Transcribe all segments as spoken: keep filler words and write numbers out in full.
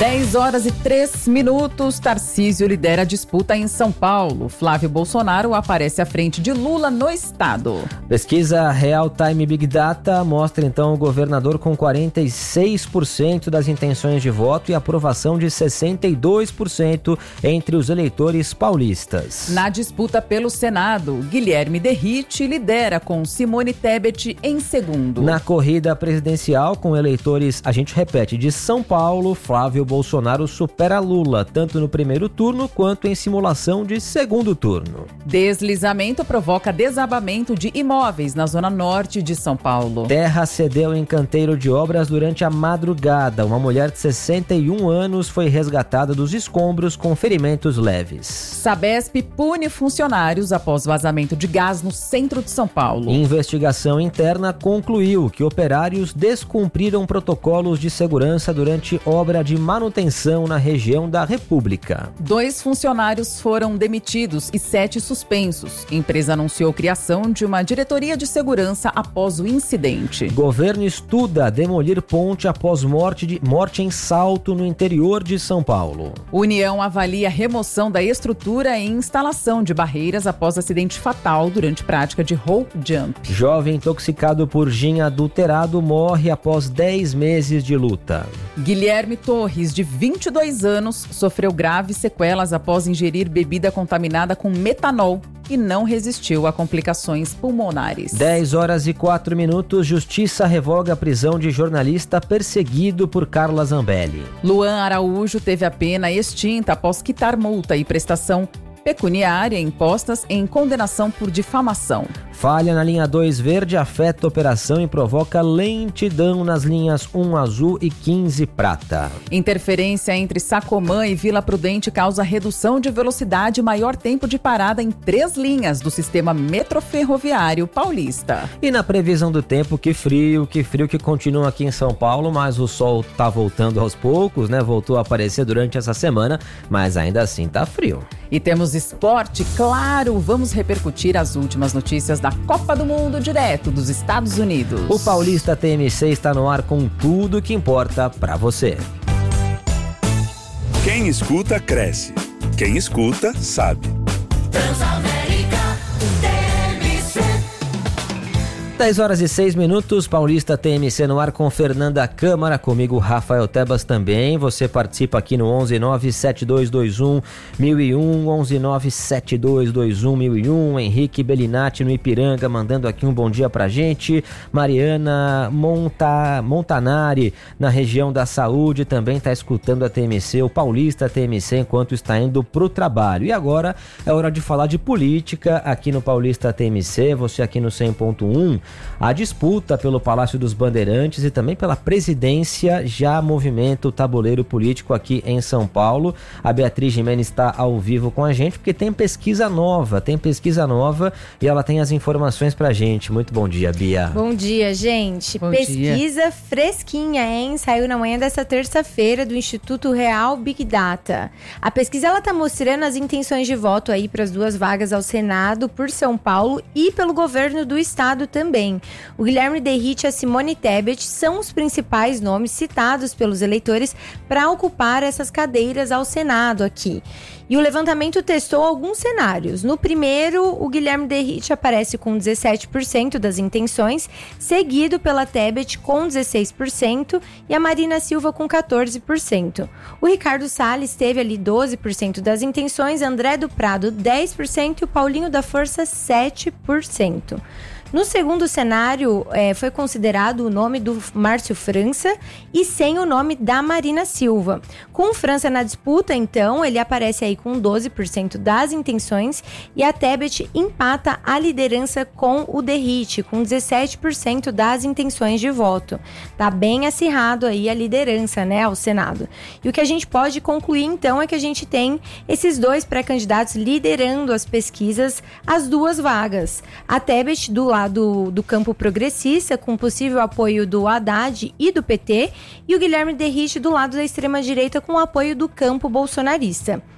dez horas e três minutos, Tarcísio lidera a disputa em São Paulo. Flávio Bolsonaro aparece à frente de Lula no estado. Pesquisa Real Time Big Data mostra então o governador com quarenta e seis por cento das intenções de voto e aprovação de sessenta e dois por cento entre os eleitores paulistas. Na disputa pelo Senado, Guilherme Derrite lidera com Simone Tebet em segundo. Na corrida presidencial com eleitores, a gente repete, de São Paulo, Flávio Bolsonaro supera Lula, tanto no primeiro turno quanto em simulação de segundo turno. Deslizamento provoca desabamento de imóveis na zona norte de São Paulo. Terra cedeu em canteiro de obras durante a madrugada. Uma mulher de sessenta e um anos foi resgatada dos escombros com ferimentos leves. Sabesp pune funcionários após vazamento de gás no centro de São Paulo. Investigação interna concluiu que operários descumpriram protocolos de segurança durante obra de manutenção na região da República. Dois funcionários foram demitidos e sete suspensos. A empresa anunciou a criação de uma diretoria de segurança após o incidente. Governo estuda demolir ponte após morte, de, morte em Salto, no interior de São Paulo. União avalia a remoção da estrutura e instalação de barreiras após acidente fatal durante prática de rope jump. Jovem intoxicado por gin adulterado morre após dez meses de luta. Guilherme Torres, de vinte e dois anos, sofreu graves sequelas após ingerir bebida contaminada com metanol e não resistiu a complicações pulmonares. dez horas e quatro minutos, Justiça revoga a prisão de jornalista perseguido por Carla Zambelli. Luan Araújo teve a pena extinta após quitar multa e prestação pecuniária impostas em condenação por difamação. Falha na linha dois verde afeta a operação e provoca lentidão nas linhas um azul e quinze prata. Interferência entre Sacomã e Vila Prudente causa redução de velocidade e maior tempo de parada em três linhas do sistema metroferroviário paulista. E na previsão do tempo, que frio, que frio que continua aqui em São Paulo, mas o sol tá voltando aos poucos, né? Voltou a aparecer durante essa semana, mas ainda assim tá frio. E temos esporte, claro, vamos repercutir as últimas notícias da Copa do Mundo direto dos Estados Unidos. O Paulista T M C está no ar com tudo que importa para você. Quem escuta, cresce. Quem escuta, sabe. dez horas e seis minutos, Paulista T M C no ar com Fernanda Câmara, comigo Rafael Tebas também. Você participa aqui no onze nove sete dois dois um mil e um, onze nove sete dois dois um mil e um. Henrique Bellinati no Ipiranga mandando aqui um bom dia pra gente. Mariana Monta, Montanari na região da Saúde também está escutando a T M C, o Paulista T M C, enquanto está indo pro trabalho. E agora é hora de falar de política aqui no Paulista T M C, você aqui no cem ponto um. A disputa pelo Palácio dos Bandeirantes e também pela presidência já movimenta o tabuleiro político aqui em São Paulo. A Beatriz Gimenez está ao vivo com a gente porque tem pesquisa nova, tem pesquisa nova e ela tem as informações pra gente. Muito bom dia, Bia. Bom dia, gente. Bom pesquisa dia. Fresquinha, hein? Saiu na manhã dessa terça-feira do Instituto Real Big Data. A pesquisa ela tá mostrando as intenções de voto aí para as duas vagas ao Senado por São Paulo e pelo governo do estado também. O Guilherme Derrite e a Simone Tebet são os principais nomes citados pelos eleitores para ocupar essas cadeiras ao Senado aqui. E o levantamento testou alguns cenários. No primeiro, o Guilherme Derrite aparece com dezessete por cento das intenções, seguido pela Tebet com dezesseis por cento e a Marina Silva com quatorze por cento. O Ricardo Salles teve ali doze por cento das intenções, André do Prado dez por cento e o Paulinho da Força sete por cento. No segundo cenário, é, foi considerado o nome do Márcio França e sem o nome da Marina Silva. Com o França na disputa, então, ele aparece aí com doze por cento das intenções e a Tebet empata a liderança com o Derrite, com dezessete por cento das intenções de voto. Tá bem acirrado aí a liderança, né, ao Senado. E o que a gente pode concluir, então, é que a gente tem esses dois pré-candidatos liderando as pesquisas, as duas vagas. A Tebet, do lado Do, do campo progressista, com possível apoio do Haddad e do P T, e o Guilherme Derrite do lado da extrema-direita com o apoio do campo bolsonarista.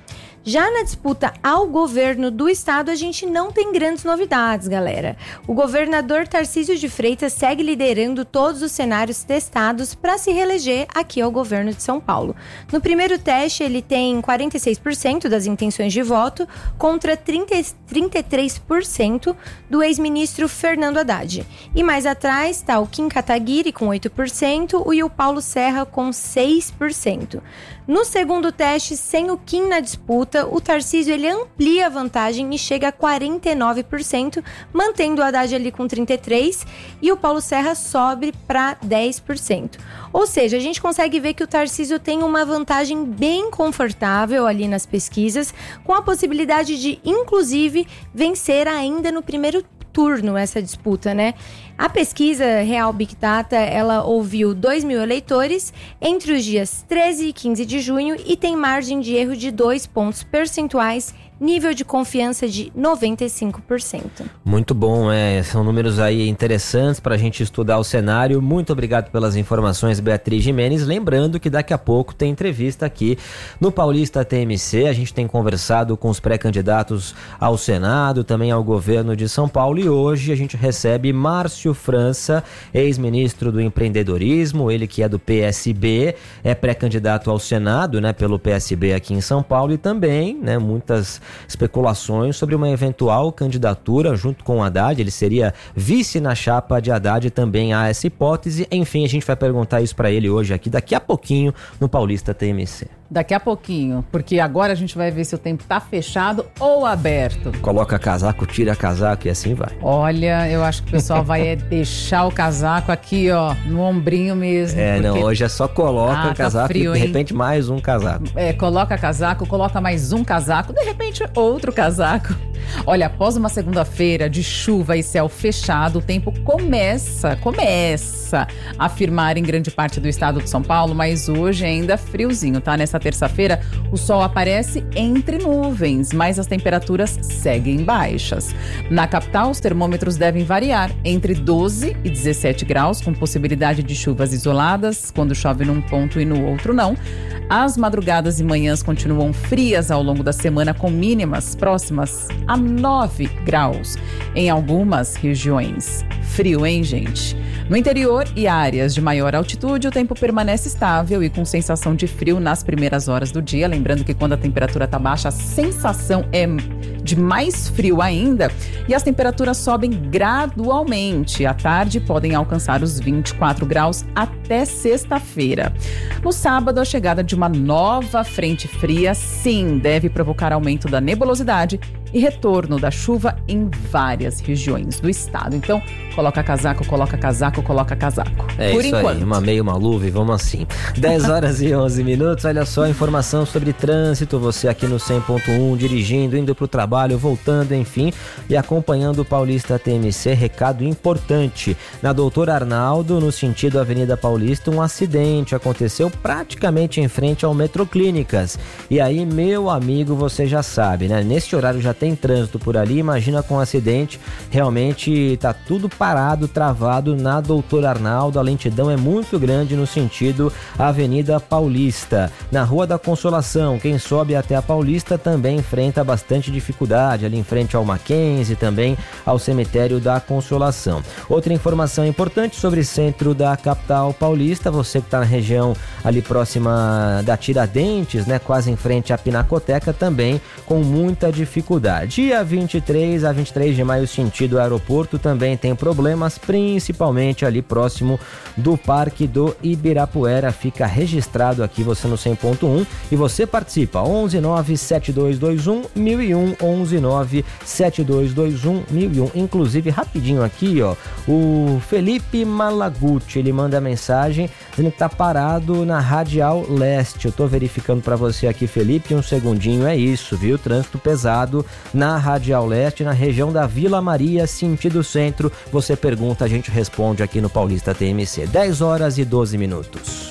Já na disputa ao governo do estado, a gente não tem grandes novidades, galera. O governador Tarcísio de Freitas segue liderando todos os cenários testados para se reeleger aqui ao governo de São Paulo. No primeiro teste, ele tem quarenta e seis por cento das intenções de voto contra trinta, trinta e três por cento do ex-ministro Fernando Haddad. E mais atrás está o Kim Kataguiri com oito por cento e o Paulo Serra com seis por cento. No segundo teste, sem o Kim na disputa, o Tarcísio ele amplia a vantagem e chega a quarenta e nove por cento, mantendo o Haddad ali com trinta e três por cento e o Paulo Serra sobe para dez por cento. Ou seja, a gente consegue ver que o Tarcísio tem uma vantagem bem confortável ali nas pesquisas, com a possibilidade de, inclusive, vencer ainda no primeiro turno essa disputa, né? A pesquisa Real Big Data, ela ouviu dois mil eleitores entre os dias treze e quinze de junho e tem margem de erro de dois pontos percentuais, nível de confiança de noventa e cinco por cento. Muito bom, é, são números aí interessantes para a gente estudar o cenário. Muito obrigado pelas informações, Beatriz Gimenez. Lembrando que daqui a pouco tem entrevista aqui no Paulista T M C. A gente tem conversado com os pré-candidatos ao Senado, também ao governo de São Paulo, e hoje a gente recebe Márcio França, ex-ministro do empreendedorismo, ele que é do P S B, é pré-candidato ao Senado, né, pelo P S B aqui em São Paulo, e também, né, muitas especulações sobre uma eventual candidatura junto com o Haddad. Ele seria vice na chapa de Haddad, também há essa hipótese. Enfim, a gente vai perguntar isso para ele hoje aqui, daqui a pouquinho, no Paulista T M C. Daqui a pouquinho, porque agora a gente vai ver se o tempo tá fechado ou aberto. Coloca casaco, tira casaco e assim vai. Olha, eu acho que o pessoal vai é deixar o casaco aqui, ó, no ombrinho mesmo. É, não, hoje é só coloca ah, o casaco tá frio, e de hein? repente mais um casaco. É, coloca casaco, coloca mais um casaco, de repente outro casaco. Olha, após uma segunda-feira de chuva e céu fechado, o tempo começa, começa a firmar em grande parte do estado de São Paulo, mas hoje ainda friozinho, tá? Nessa terça-feira, o sol aparece entre nuvens, mas as temperaturas seguem baixas. Na capital, os termômetros devem variar entre doze e dezessete graus, com possibilidade de chuvas isoladas, quando chove num ponto e no outro não. As madrugadas e manhãs continuam frias ao longo da semana, com mínimas próximas a nove graus em algumas regiões. Frio, hein, gente? No interior e áreas de maior altitude, o tempo permanece estável e com sensação de frio nas primeiras horas do dia. Lembrando que quando a temperatura está baixa, a sensação é de mais frio ainda e as temperaturas sobem gradualmente. À tarde, podem alcançar os vinte e quatro graus até sexta-feira. No sábado, a chegada de uma nova frente fria, sim, deve provocar aumento da nebulosidade e retorno da chuva em várias regiões do estado. Então, coloca casaco, coloca casaco, coloca casaco. É Por isso enquanto. aí, uma meia, uma luva e vamos assim. dez horas e onze minutos, olha só, informação sobre trânsito, você aqui no cem ponto um, dirigindo, indo para o trabalho, voltando, enfim, e acompanhando o Paulista T M C, recado importante. Na Doutor Arnaldo, no sentido Avenida Paulista, um acidente aconteceu praticamente em frente ao Metroclínicas. E aí, meu amigo, você já sabe, né? Nesse horário já tem trânsito por ali, imagina com um acidente, realmente tá tudo parado, travado na Doutor Arnaldo, a lentidão é muito grande no sentido Avenida Paulista. Na Rua da Consolação, quem sobe até a Paulista também enfrenta bastante dificuldade, ali em frente ao Mackenzie, também ao Cemitério da Consolação. Outra informação importante sobre o centro da capital paulista, você que está na região ali próxima da Tiradentes, né, quase em frente à Pinacoteca, também com muita dificuldade. Dia vinte e três a vinte e três de maio, sentido aeroporto, também tem problemas, principalmente ali próximo do Parque do Ibirapuera. Fica registrado aqui você no cem ponto um e você participa. onze nove sete dois dois um mil e um, onze nove sete dois dois um mil e um. Inclusive, rapidinho aqui, ó, o Felipe Malaguti, ele manda mensagem dizendo que tá parado na Radial Leste. Eu tô verificando para você aqui, Felipe, um segundinho, é isso, viu? Trânsito pesado na Radial Leste, na região da Vila Maria, sentido centro. Você pergunta, a gente responde aqui no Paulista T M C. dez horas e doze minutos.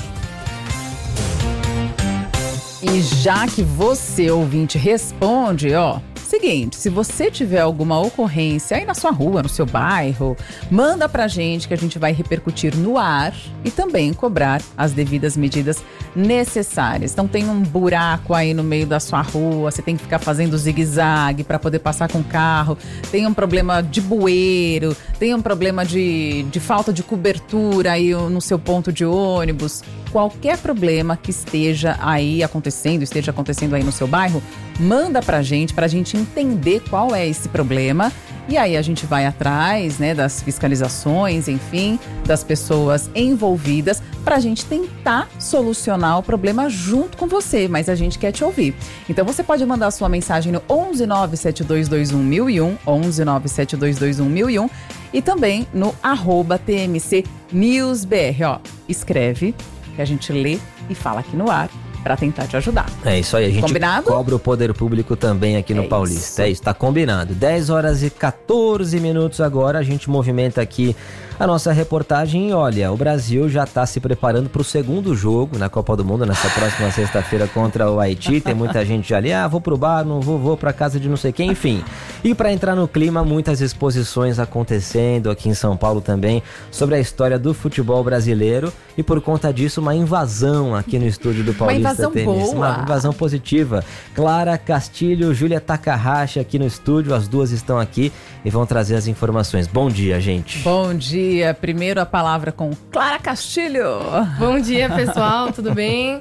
E já que você, ouvinte, responde, ó, seguinte, se você tiver alguma ocorrência aí na sua rua, no seu bairro, manda pra gente que a gente vai repercutir no ar e também cobrar as devidas medidas necessárias. Então tem um buraco aí no meio da sua rua, você tem que ficar fazendo zigue-zague para poder passar com o carro, tem um problema de bueiro, tem um problema de, de falta de cobertura aí no seu ponto de ônibus. Qualquer problema que esteja aí acontecendo, esteja acontecendo aí no seu bairro, manda pra gente, pra gente entender qual é esse problema. E aí a gente vai atrás, né, das fiscalizações, enfim, das pessoas envolvidas, pra gente tentar solucionar o problema junto com você, mas a gente quer te ouvir. Então você pode mandar a sua mensagem no onze nove sete dois dois um mil e um, onze nove sete dois dois um mil e um e também no arroba T M C News B R, ó, escreve que a gente lê e fala aqui no ar para tentar te ajudar. É isso aí, a gente combinado? Cobra o poder público também aqui no é Paulista. Isso. É isso, tá combinado. dez horas e catorze minutos agora, a gente movimenta aqui a nossa reportagem e olha, o Brasil já tá se preparando para o segundo jogo na Copa do Mundo, nessa próxima sexta-feira contra o Haiti. Tem muita gente já ali, ah, vou pro bar, não vou, vou pra casa de não sei quem, enfim. E para entrar no clima, muitas exposições acontecendo aqui em São Paulo também sobre a história do futebol brasileiro e por conta disso uma invasão aqui no estúdio do Paulista. Uma invasão Tênis. boa. Uma invasão positiva. Clara Castilho, Júlia Takahashi aqui no estúdio, as duas estão aqui e vão trazer as informações. Bom dia, gente. Bom dia. Primeiro a palavra com Clara Castilho. Bom dia, pessoal, tudo bem?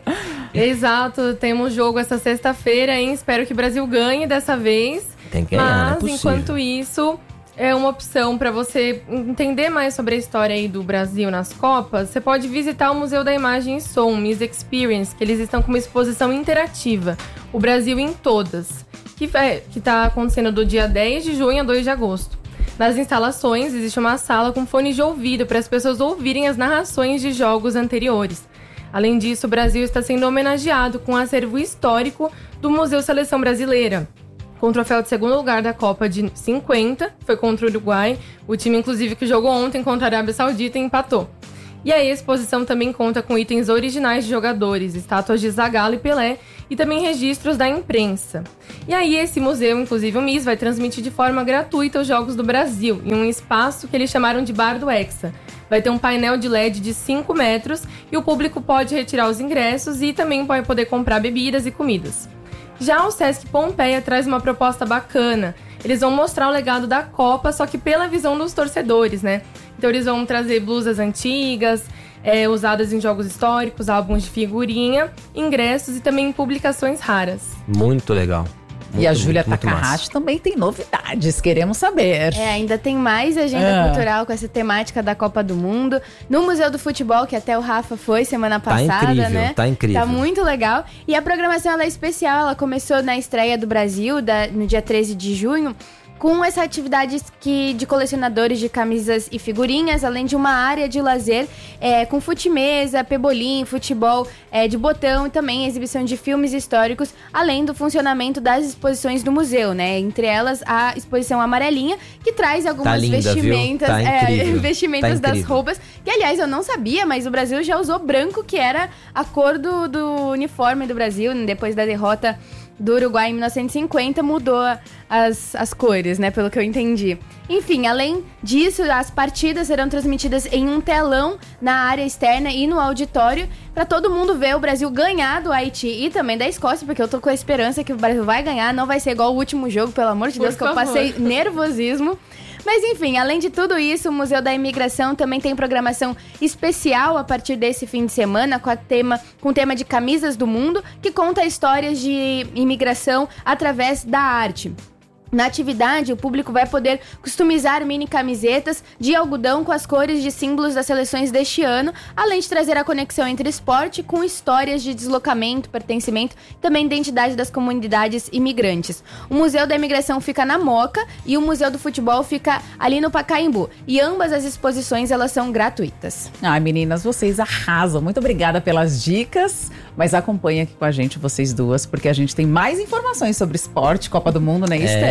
Exato, temos jogo essa sexta-feira, hein? Espero que o Brasil ganhe dessa vez. Tem que ganhar, Mas, não é possível. enquanto isso, é uma opção para você entender mais sobre a história aí do Brasil nas Copas. Você pode visitar o Museu da Imagem e Som, Music Experience, que eles estão com uma exposição interativa, o Brasil em Todas, que é, que está acontecendo do dia dez de junho a dois de agosto. Nas instalações, existe uma sala com fones de ouvido para as pessoas ouvirem as narrações de jogos anteriores. Além disso, o Brasil está sendo homenageado com um acervo histórico do Museu Seleção Brasileira, com o troféu de segundo lugar da Copa de cinquenta, foi contra o Uruguai, o time inclusive que jogou ontem contra a Arábia Saudita e empatou. E aí a exposição também conta com itens originais de jogadores, estátuas de Zagallo e Pelé e também registros da imprensa. E aí esse museu, inclusive o M I S, vai transmitir de forma gratuita os Jogos do Brasil em um espaço que eles chamaram de Bar do Hexa. Vai ter um painel de L E D de cinco metros e o público pode retirar os ingressos e também vai poder comprar bebidas e comidas. Já o Sesc Pompeia traz uma proposta bacana. Eles vão mostrar o legado da Copa, só que pela visão dos torcedores, né? Então eles vão trazer blusas antigas, é, usadas em jogos históricos, álbuns de figurinha, ingressos e também publicações raras. Muito legal. Muito, e a Júlia muito, muito Takahashi massa. também tem novidades, queremos saber. É, ainda tem mais agenda Ah. cultural com essa temática da Copa do Mundo. No Museu do Futebol, que até o Rafa foi semana Tá passada, incrível, né? tá incrível. Tá muito legal. E a programação ela é especial, ela começou na estreia do Brasil, da, no dia treze de junho. Com essa atividade que, de colecionadores de camisas e figurinhas, além de uma área de lazer é, com fute-mesa, pebolim, futebol é, de botão e também exibição de filmes históricos, além do funcionamento das exposições do museu, né? Entre elas, a exposição amarelinha, que traz algumas Tá linda, vestimentas, viu? Tá é, incrível. vestimentas Tá das incrível. roupas, que aliás eu não sabia, mas o Brasil já usou branco, que era a cor do, do uniforme do Brasil, depois da derrota do Uruguai em mil novecentos e cinquenta, mudou as, as cores, né, pelo que eu entendi. Enfim, além disso, as partidas serão transmitidas em um telão na área externa e no auditório, para todo mundo ver o Brasil ganhar do Haiti e também da Escócia, porque eu tô com a esperança que o Brasil vai ganhar, não vai ser igual o último jogo, pelo amor de Por Deus, que eu favor. passei nervosismo. Mas enfim, além de tudo isso, o Museu da Imigração também tem programação especial a partir desse fim de semana com, a tema, com o tema de Camisas do Mundo, que conta histórias de imigração através da arte. Na atividade, o público vai poder customizar mini camisetas de algodão com as cores de símbolos das seleções deste ano, além de trazer a conexão entre esporte com histórias de deslocamento, pertencimento e também identidade das comunidades imigrantes. O Museu da Imigração fica na Moca e o Museu do Futebol fica ali no Pacaembu. E ambas as exposições, elas são gratuitas. Ai, meninas, vocês arrasam. Muito obrigada pelas dicas, mas acompanhem aqui com a gente, vocês duas, porque a gente tem mais informações sobre esporte, Copa do Mundo, né, Esther? É,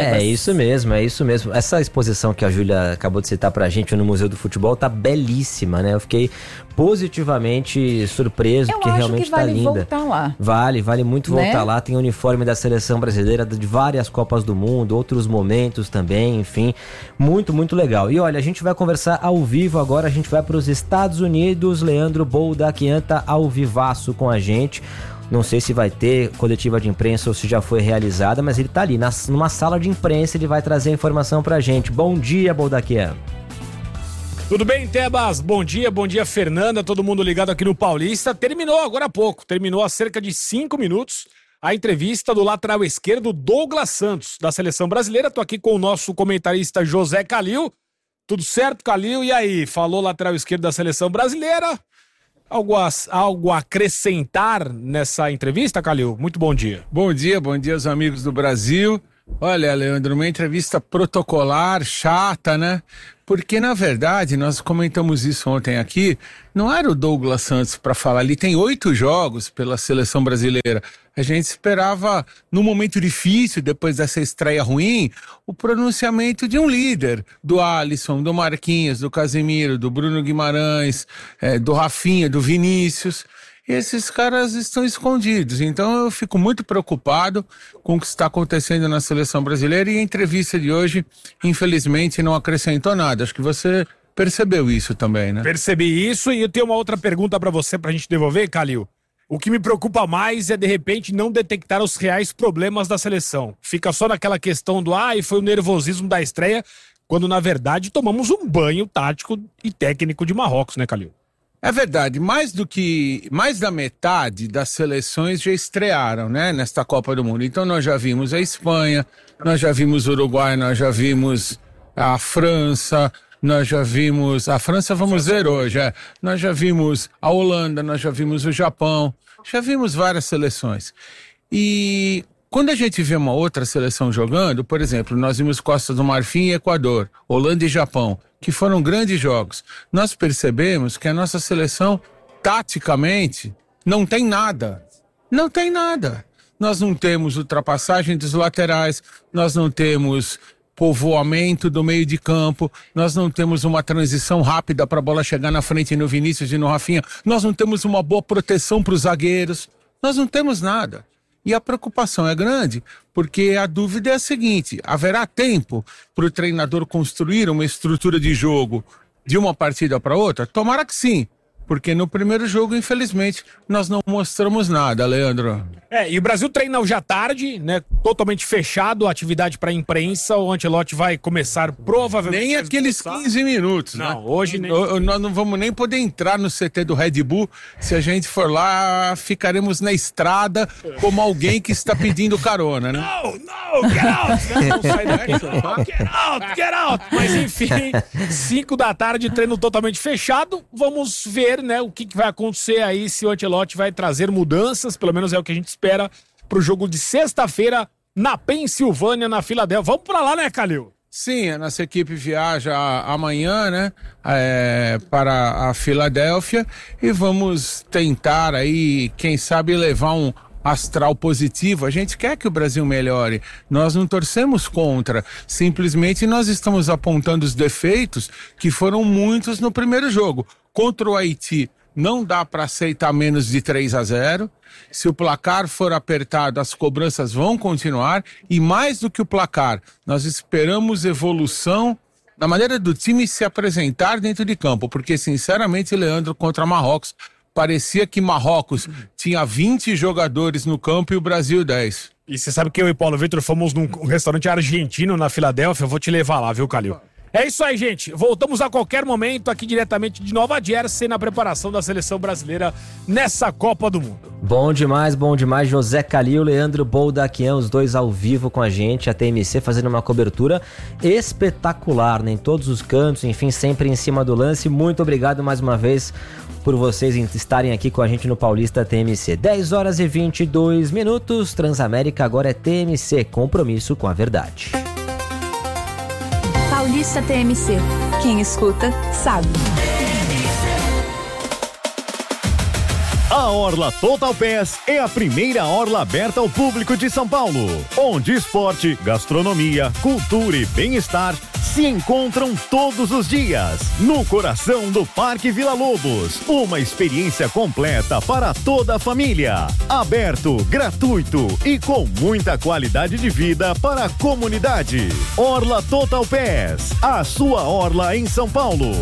É isso mesmo, é isso mesmo. Essa exposição que a Júlia acabou de citar pra gente no Museu do Futebol tá belíssima, né? Eu fiquei positivamente surpreso, Eu porque acho realmente que vale tá linda. voltar lá. Vale, vale muito Né? voltar lá. Tem uniforme da seleção brasileira de várias Copas do Mundo, outros momentos também, enfim. Muito, muito legal. E olha, a gente vai conversar ao vivo agora, a gente vai para os Estados Unidos. Leandro Boldaquian tá ao vivaço com a gente. Não sei se vai ter coletiva de imprensa ou se já foi realizada, mas ele tá ali, na, numa sala de imprensa, ele vai trazer a informação pra gente. Bom dia, Boldaquian. Tudo bem, Tebas? Bom dia, bom dia, Fernanda, todo mundo ligado aqui no Paulista. Terminou agora há pouco, terminou há cerca de cinco minutos a entrevista do lateral esquerdo Douglas Santos, da Seleção Brasileira. Tô aqui com o nosso comentarista José Calil. Tudo certo, Calil? E aí, falou lateral esquerdo da Seleção Brasileira? Algo a, algo a acrescentar nessa entrevista, Calil? Muito bom dia. Bom dia, bom dia aos amigos do Brasil. Olha, Leandro, uma entrevista protocolar, chata, né? Porque, na verdade, nós comentamos isso ontem aqui, não era o Douglas Santos para falar. Ele tem oito jogos pela Seleção Brasileira. A gente esperava, num momento difícil, depois dessa estreia ruim, o pronunciamento de um líder, do Alisson, do Marquinhos, do Casemiro, do Bruno Guimarães, é, do Rafinha, do Vinícius. Esses caras estão escondidos, então eu fico muito preocupado com o que está acontecendo na Seleção Brasileira, e a entrevista de hoje, infelizmente, não acrescentou nada. Acho que você percebeu isso também, né? Percebi isso, e eu tenho uma outra pergunta para você, pra gente devolver, Calil. O que me preocupa mais é, de repente, não detectar os reais problemas da seleção. Fica só naquela questão do, ah, e foi o nervosismo da estreia, quando, na verdade, tomamos um banho tático e técnico de Marrocos, né, Calil? É verdade, mais do que, mais da metade das seleções já estrearam, né, nesta Copa do Mundo. Então nós já vimos a Espanha, nós já vimos o Uruguai, nós já vimos a França, nós já vimos, a França vamos ver hoje, é. Nós já vimos a Holanda, nós já vimos o Japão, já vimos várias seleções. E quando a gente vê uma outra seleção jogando, por exemplo, nós vimos Costa do Marfim e Equador, Holanda e Japão, que foram grandes jogos. Nós percebemos que a nossa seleção, taticamente, não tem nada. Não tem nada. Nós não temos ultrapassagem dos laterais, nós não temos povoamento do meio de campo, nós não temos uma transição rápida para a bola chegar na frente no Vinícius e no Rafinha, nós não temos uma boa proteção para os zagueiros, nós não temos nada. E a preocupação é grande, porque a dúvida é a seguinte: haverá tempo para o treinador construir uma estrutura de jogo de uma partida para outra? Tomara que sim, porque no primeiro jogo, infelizmente, nós não mostramos nada, Leandro. É, e o Brasil treina hoje à tarde, né, totalmente fechado, atividade para a imprensa. O Ancelotti vai começar provavelmente... Nem aqueles quinze minutos, não, né? Não, hoje nem... Nós não vamos nem poder entrar no C T do Red Bull. Se a gente for lá, ficaremos na estrada como alguém que está pedindo carona, né? Não, não, get out! Não, sai daqui, não, get out, get out! Mas enfim, cinco da tarde, treino totalmente fechado. Vamos ver, né, o que, que vai acontecer aí, se o Ancelotti vai trazer mudanças, pelo menos é o que a gente espera pro jogo de sexta-feira na Pensilvânia, na Filadélfia. Vamos pra lá, né, Calil? Sim, a nossa equipe viaja amanhã, né, é, para a Filadélfia, e vamos tentar aí, quem sabe, levar um astral positivo. A gente quer que o Brasil melhore, nós não torcemos contra, simplesmente nós estamos apontando os defeitos, que foram muitos no primeiro jogo. Contra o Haiti, não dá para aceitar menos de três a zero. Se o placar for apertado, as cobranças vão continuar. E mais do que o placar, nós esperamos evolução na maneira do time se apresentar dentro de campo. Porque, sinceramente, Leandro, contra Marrocos, parecia que Marrocos tinha vinte jogadores no campo e o Brasil dez. E você sabe que eu e Paulo Vitor fomos num restaurante argentino na Filadélfia. Eu vou te levar lá, viu, Calil? É isso aí, gente. Voltamos a qualquer momento aqui diretamente de Nova Jersey na preparação da seleção brasileira nessa Copa do Mundo. Bom demais, bom demais. José Calil, Leandro Boldaquian, os dois ao vivo com a gente, a T M C fazendo uma cobertura espetacular, né? Em todos os cantos, enfim, sempre em cima do lance. Muito obrigado mais uma vez por vocês estarem aqui com a gente no Paulista T M C. dez horas e vinte e dois minutos, Transamérica agora é T M C, compromisso com a verdade. Paulista T M C. Quem escuta, sabe. A Orla Total Pass é a primeira orla aberta ao público de São Paulo, onde esporte, gastronomia, cultura e bem-estar se encontram todos os dias, no coração do Parque Vila Lobos. Uma experiência completa para toda a família. Aberto, gratuito e com muita qualidade de vida para a comunidade. Orla Total Pass, a sua orla em São Paulo.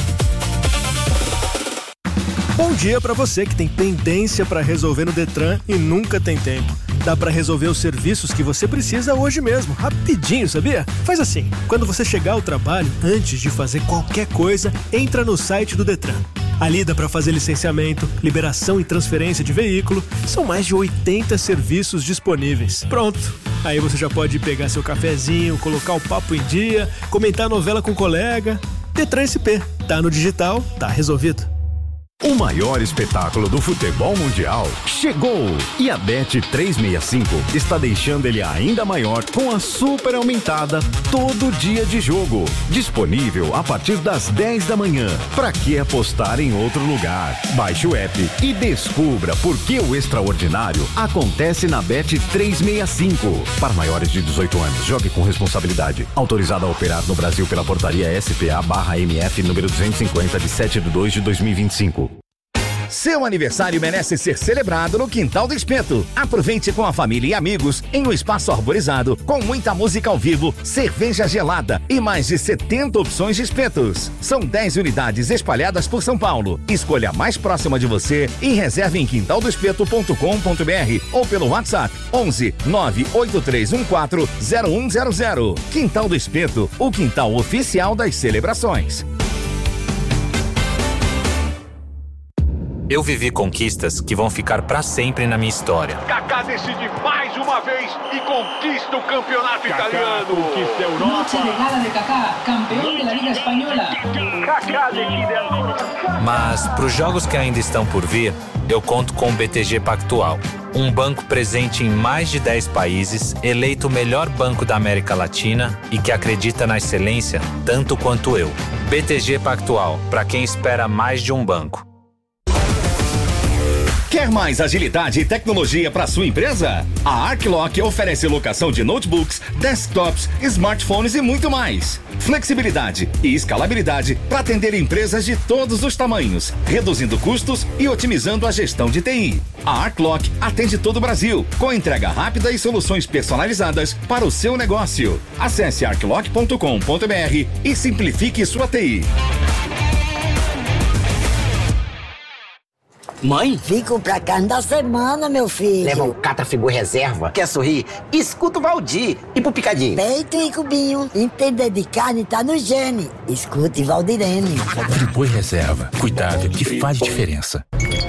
Bom dia para você que tem pendência para resolver no Detran e nunca tem tempo. Dá para resolver os serviços que você precisa hoje mesmo, rapidinho, sabia? Faz assim, quando você chegar ao trabalho, antes de fazer qualquer coisa, entra no site do Detran. Ali dá para fazer licenciamento, liberação e transferência de veículo. São mais de oitenta serviços disponíveis. Pronto! Aí você já pode pegar seu cafezinho, colocar o papo em dia, comentar a novela com o colega. Detran S P. Tá no digital, tá resolvido. O maior espetáculo do futebol mundial chegou! E a Bet trezentos e sessenta e cinco está deixando ele ainda maior com a super aumentada todo dia de jogo. Disponível a partir das dez da manhã. Pra que apostar em outro lugar? Baixe o app e descubra por que o extraordinário acontece na Bet trezentos e sessenta e cinco. Para maiores de dezoito anos, jogue com responsabilidade. Autorizado a operar no Brasil pela portaria S P A barra M F número duzentos e cinquenta de sete de dois de dois mil e vinte e cinco. Seu aniversário merece ser celebrado no Quintal do Espeto. Aproveite com a família e amigos em um espaço arborizado, com muita música ao vivo, cerveja gelada e mais de setenta opções de espetos. São dez unidades espalhadas por São Paulo. Escolha a mais próxima de você e reserve em quintal do espeto ponto com ponto b r ou pelo WhatsApp onze nove oito três um quatro zero um zero zero. Quintal do Espeto, o quintal oficial das celebrações. Eu vivi conquistas que vão ficar pra sempre na minha história. Kaká decide mais uma vez e conquista o campeonato Kaká italiano. Conquista a Europa. Noche de gala de Kaká, campeão da Liga Espanhola. Kaká decide agora. Mas pros jogos que ainda estão por vir, eu conto com o B T G Pactual. Um banco presente em mais de dez países, eleito o melhor banco da América Latina e que acredita na excelência tanto quanto eu. B T G Pactual, para quem espera mais de um banco. Quer mais agilidade e tecnologia para sua empresa? A Arclock oferece locação de notebooks, desktops, smartphones e muito mais. Flexibilidade e escalabilidade para atender empresas de todos os tamanhos, reduzindo custos e otimizando a gestão de T I. A Arclock atende todo o Brasil, com entrega rápida e soluções personalizadas para o seu negócio. Acesse arclock ponto com ponto b r e simplifique sua T I. Mãe? Fico pra cá da semana, meu filho. Leva um Catafigu reserva. Quer sorrir? Escuta o Valdir. E pro picadinho? Peito e cubinho. Entender de carne tá no gene. Escute Valdirene. Friboi reserva. Cuidado que faz diferença.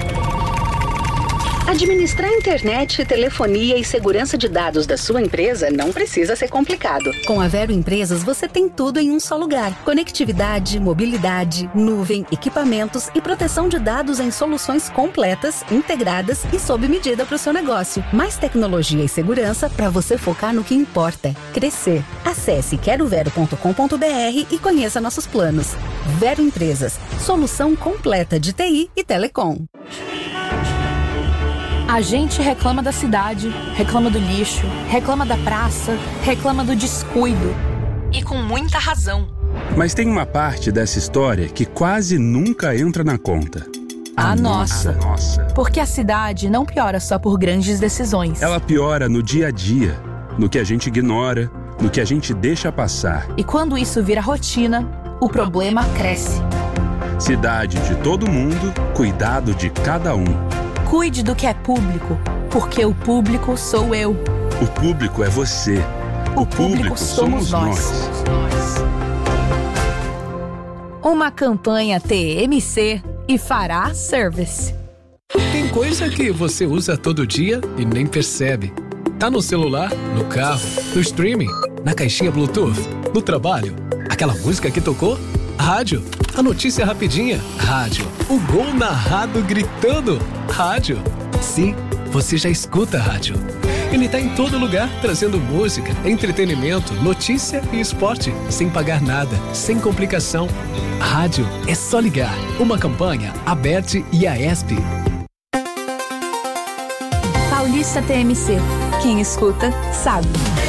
Administrar internet, telefonia e segurança de dados da sua empresa não precisa ser complicado. Com a Vero Empresas, você tem tudo em um só lugar. Conectividade, mobilidade, nuvem, equipamentos e proteção de dados em soluções completas, integradas e sob medida para o seu negócio. Mais tecnologia e segurança para você focar no que importa: crescer. Acesse quero vero ponto com ponto b r e conheça nossos planos. Vero Empresas, solução completa de T I e telecom. A gente reclama da cidade, reclama do lixo, reclama da praça, reclama do descuido. E com muita razão. Mas tem uma parte dessa história que quase nunca entra na conta. A, a nossa. nossa. Porque a cidade não piora só por grandes decisões. Ela piora no dia a dia, no que a gente ignora, no que a gente deixa passar. E quando isso vira rotina, o problema cresce. Cidade de todo mundo, cuidado de cada um. Cuide do que é público, porque o público sou eu. O público é você. O, o público, público somos, somos nós. nós. Uma campanha T M C e Fará Service. Tem coisa que você usa todo dia e nem percebe. Tá no celular, no carro, no streaming, na caixinha Bluetooth, no trabalho. Aquela música que tocou? Rádio. A notícia rapidinha? Rádio. O gol narrado gritando? Rádio. Sim, você já escuta rádio. Ele tá em todo lugar, trazendo música, entretenimento, notícia e esporte, sem pagar nada, sem complicação. Rádio é só ligar. Uma campanha, A B E T e a E S P. Paulista T M C. Quem escuta, sabe.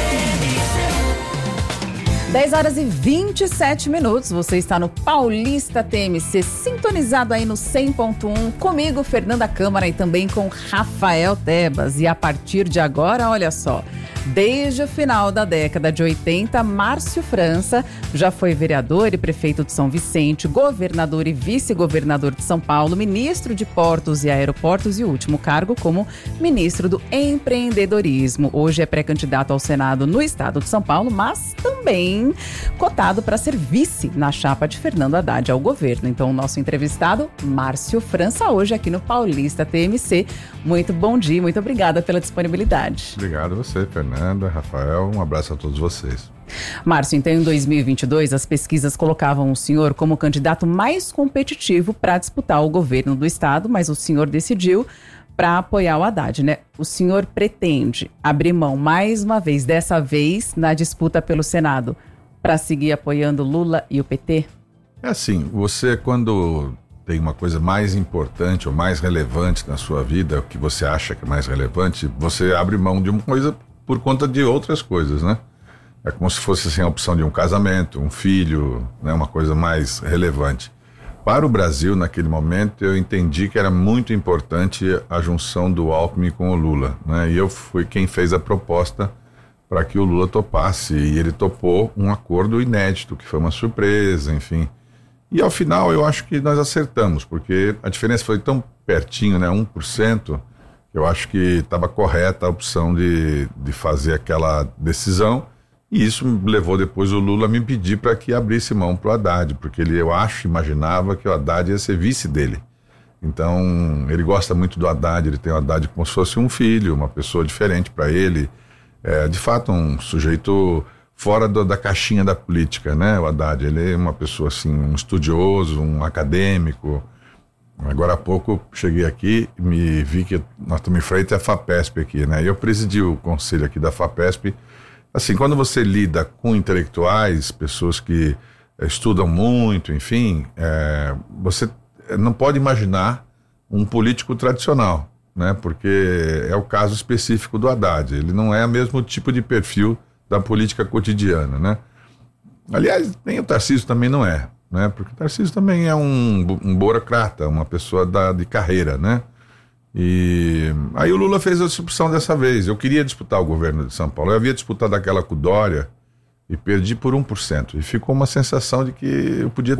dez horas e vinte e sete minutos, você está no Paulista T M C, sintonizado aí no cem ponto um, comigo, Fernanda Câmara, e também com Rafael Tebas. E a partir de agora, olha só, desde o final da década de oitenta, Márcio França já foi vereador e prefeito de São Vicente, governador e vice-governador de São Paulo, ministro de Portos e Aeroportos e o último cargo como ministro do Empreendedorismo. Hoje é pré-candidato ao Senado no estado de São Paulo, mas também cotado para ser vice na chapa de Fernando Haddad ao governo. Então, o nosso entrevistado, Márcio França, hoje aqui no Paulista T M C. Muito bom dia, muito obrigada pela disponibilidade. Obrigado a você, Fernanda, Rafael, um abraço a todos vocês. Márcio, então em dois mil e vinte e dois, as pesquisas colocavam o senhor como o candidato mais competitivo para disputar o governo do estado, mas o senhor decidiu para apoiar o Haddad, né? O senhor pretende abrir mão mais uma vez, dessa vez na disputa pelo Senado, para seguir apoiando Lula e o P T? É assim, você quando tem uma coisa mais importante ou mais relevante na sua vida, o que você acha que é mais relevante, você abre mão de uma coisa por conta de outras coisas, né? É como se fosse assim, a opção de um casamento, um filho, né? Uma coisa mais relevante. Para o Brasil, naquele momento, eu entendi que era muito importante a junção do Alckmin com o Lula, né? E eu fui quem fez a proposta para que o Lula topasse, e ele topou um acordo inédito, que foi uma surpresa, enfim. E ao final eu acho que nós acertamos, porque a diferença foi tão pertinho, né, um por cento, que eu acho que estava correta a opção de, de fazer aquela decisão, e isso levou depois o Lula a me pedir para que abrisse mão para o Haddad, porque ele, eu acho, imaginava que o Haddad ia ser vice dele. Então, ele gosta muito do Haddad, ele tem o Haddad como se fosse um filho, uma pessoa diferente para ele. É, de fato, um sujeito fora do, da caixinha da política, né, o Haddad. Ele é uma pessoa, assim, um estudioso, um acadêmico. Agora há pouco cheguei aqui e me vi que nós estamos em frente à FAPESP aqui, né, e eu presidi o conselho aqui da FAPESP. Assim, quando você lida com intelectuais, pessoas que é, estudam muito, enfim, é, você não pode imaginar um político tradicional, né? Porque é o caso específico do Haddad. Ele não é o mesmo tipo de perfil da política cotidiana, né? Aliás, nem o Tarcísio também não é, né? Porque o Tarcísio também é um, um burocrata, uma pessoa da, de carreira, né? E aí o Lula fez essa opção dessa vez. Eu queria disputar o governo de São Paulo. Eu havia disputado aquela com o Dória e perdi por um por cento. E ficou uma sensação de que eu podia